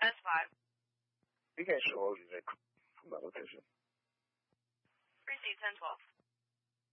minus 5. You can't show all these from my location. Receive 1012.